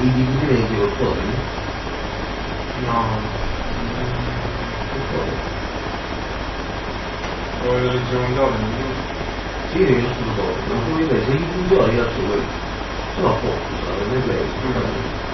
i dipendenti lo scoprono? No. Vuoi vedere il secondario? Sì, io non so, ma come se i puntuali da solo sono a poco, per me questo.